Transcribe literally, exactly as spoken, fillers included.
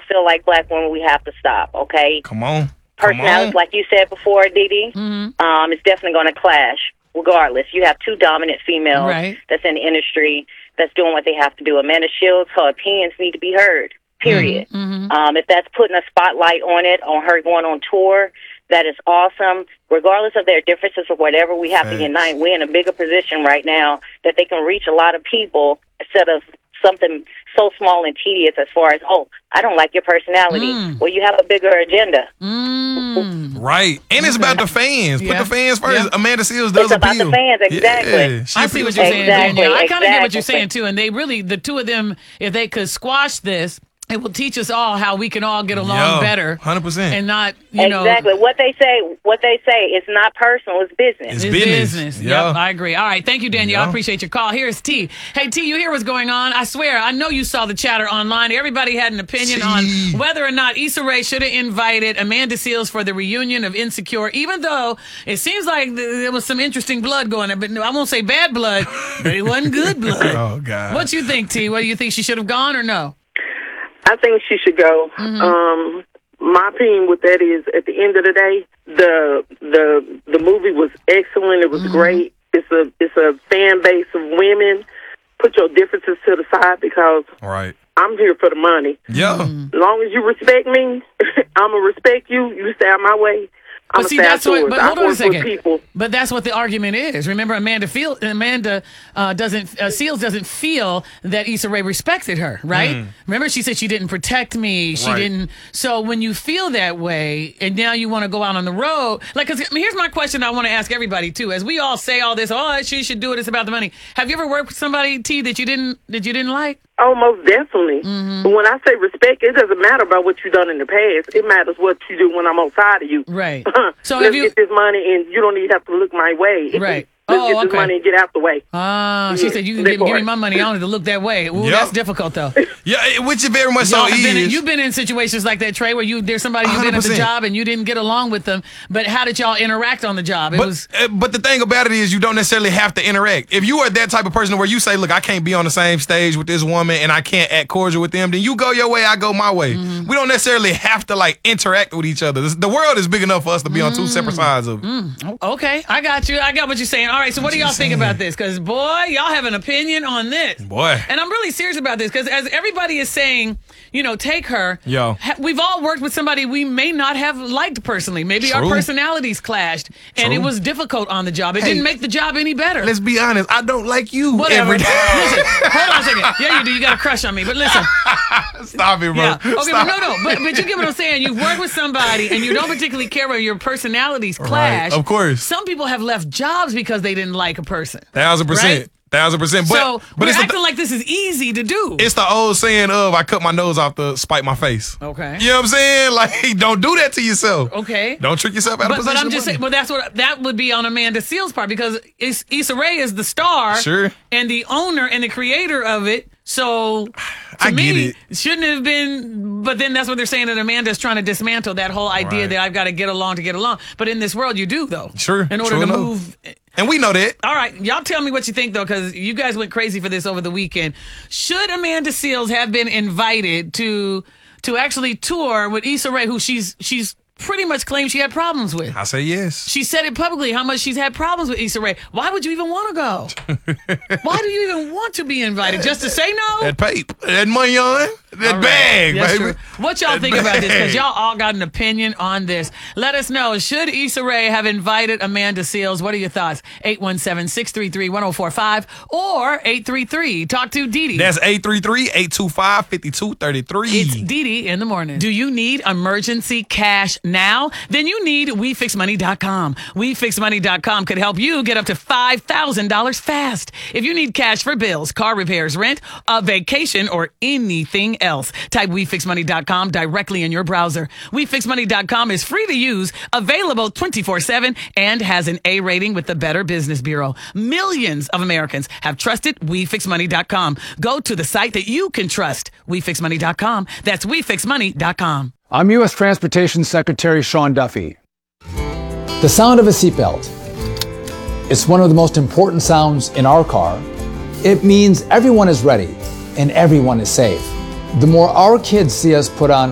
feel like black women, we have to stop, okay? Come on. Personalities, like you said before, Didi, mm-hmm. um, it's definitely going to clash regardless. You have two dominant females right. that's in the industry that's doing what they have to do. Amanda Shields, her opinions need to be heard, period. Mm-hmm. Um, if that's putting a spotlight on it, on her going on tour, that is awesome. Regardless of their differences or whatever, we have Thanks. to unite. We're in a bigger position right now that they can reach a lot of people instead of something so small and tedious as far as, oh, I don't like your personality. Mm. Well, you have a bigger agenda. Mm. Right. And it's about the fans. Yeah. Put the fans first. Yeah. Amanda Seals does It's about appeal. the fans, exactly. Yeah, she I see what appeals you're to saying, Exactly, Danielle. I kind of get what you're exactly. saying, too. And they really, the two of them, if they could squash this, it will teach us all how we can all get along Yo, better. one hundred percent. And not, you know. Exactly. What they say, what they say, it's not personal, it's business. It's It's business. business. Yeah. Yep, I agree. All right, thank you, Danielle. Yeah. I appreciate your call. Here's T. Hey, T, you hear what's going on? I swear, I know you saw the chatter online. Everybody had an opinion T. on whether or not Issa Rae should have invited Amanda Seales for the reunion of Insecure, even though it seems like th- there was some interesting blood going there. But no, I won't say bad blood, but it wasn't good blood. Oh, God. What you think, T? What do you think? She should have gone or no? I think she should go. Mm-hmm. Um, my opinion with that is, at the end of the day, the the the movie was excellent. It was Mm-hmm. great. It's a it's a fan base of women. Put your differences to the side because All right. I'm here for the money. Yeah. Mm-hmm. As long as you respect me, I'm gonna respect you. You stay out my way. I'm But see, gonna that's stay out what. yours. But I hold on a work with second. people. But that's what the argument is. Remember, Amanda feel Amanda uh, doesn't uh, Seals doesn't feel that Issa Rae respected her, right? Remember, she said she didn't protect me. She Right. didn't. So when you feel that way, and now you want to go out on the road, like, 'cause, I mean, here's my question. I want to ask everybody too. As we all say all this, oh, she should do it. It's about the money. Have you ever worked with somebody, T, that you didn't that you didn't like? Oh, most definitely. But when I say respect, it doesn't matter about what you've done in the past. It matters what you do when I'm outside of you. Right. So Let's if you get this money, and you don't even have to look my way. Right. Let's Oh, get this okay. money and get out the way. Ah, she Yeah, said you can that give, give me part. my money. I don't have to look that way. Ooh, Yep. that's difficult though. Yeah, it- which it very much so Y'all have been in, is. you've been in situations like that, Trey, where you there's somebody you've been at the one hundred percent. job and you didn't get along with them. But how did y'all interact on the job? It But, was uh, but the thing about it is you don't necessarily have to interact. If you are that type of person where you say, look, I can't be on the same stage with this woman and I can't act cordial with them, then you go your way, I go my way. Mm-hmm. We don't necessarily have to like interact with each other. This- The world is big enough for us to be on two separate sides of it. okay. I got you. I got what you're saying. All right. So what do you y'all think saying? about this? Because boy, y'all have an opinion on this. Boy. And I'm really serious about this because as everybody is saying, you know, take her. Yo. ha- we've all worked with somebody we may not have liked personally. Maybe our True. personalities clashed, and True. it was difficult on the job. It Hey. didn't make the job any better. Let's be honest, I don't like you Whatever. every day. Listen, hold on a second. Yeah, you do. You got a crush on me. But listen. Stop it, bro. Yeah. Okay, Stop. but no, no. But, but you get what I'm saying. You've worked with somebody and you don't particularly care where your personalities clash. Of course. Some people have left jobs because they didn't like a person. Thousand percent. Right? Thousand percent. But, so but we're it's the, acting like this is easy to do. it's the old saying of I cut my nose off to spite my face. Okay. You know what I'm saying? Like, don't do that to yourself. Okay. Don't trick yourself out of But, but position. I'm just saying, well, that's what that would be on Amanda Seales' part because it's, Issa Rae is the star, Sure. and the owner and the creator of it. So, to I me, get it. shouldn't have been. But then that's what they're saying that Amanda's trying to dismantle that whole idea Right. that I've got to get along to get along. But in this world, you do though. Sure, In order true to enough. move. And we know that. All right, y'all tell me what you think though, because you guys went crazy for this over the weekend. Should Amanda Seales have been invited to to actually tour with Issa Rae, who she's she's pretty much claimed she had problems with? I say yes. She said it publicly how much she's had problems with Issa Rae. Why would you even want to go? Why do you even want to be invited? Just to say no? That pape, that money on, that All right. bag, That's baby. true. What y'all That think about this? Because bag. y'all all got an opinion on this. Let us know. Should Issa Rae have invited Amanda Seales? What are your thoughts? eight one seven, six three three, one oh four five or eight three three. Talk to Dee Dee. That's eight three three, eight two five, five two three three. It's Dee Dee in the morning. Do you need emergency cash now? Then you need we fix money dot com. we fix money dot com could help you get up to five thousand dollars fast. If you need cash for bills, car repairs, rent, a vacation, or anything else, type we fix money dot com directly in your browser. we fix money dot com is free to use, available twenty-four seven, and has an A rating with the Better Business Bureau. Millions of Americans have trusted we fix money dot com. Go to the site that you can trust, we fix money dot com. That's we fix money dot com. I'm U S Transportation Secretary Sean Duffy. The sound of a seatbelt. It's one of the most important sounds in our car. It means everyone is ready and everyone is safe. The more our kids see us put on